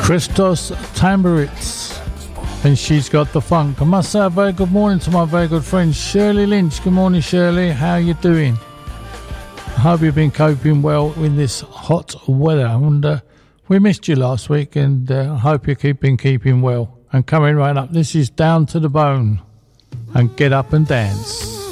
Christos Tamburitz, and She's Got the Funk. I must say a very good morning to my very good friend Shirley Lynch. Good morning, Shirley. How are you doing? I hope you've been coping well in this hot weather. And we missed you last week, and I hope you're keeping well. And coming right up, this is Down to the Bone and Get Up and Dance.